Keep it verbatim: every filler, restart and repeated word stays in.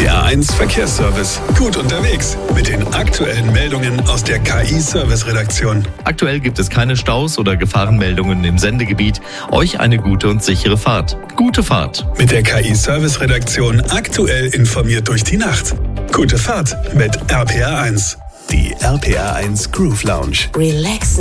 P R eins Verkehrsservice. Gut unterwegs mit den aktuellen Meldungen aus der K I-Service-Redaktion. Aktuell gibt es keine Staus oder Gefahrenmeldungen im Sendegebiet. Euch eine gute und sichere Fahrt. Gute Fahrt. Mit der K I-Service-Redaktion aktuell informiert durch die Nacht. Gute Fahrt mit R P R eins. Die R P R eins Groove Lounge. Relaxen.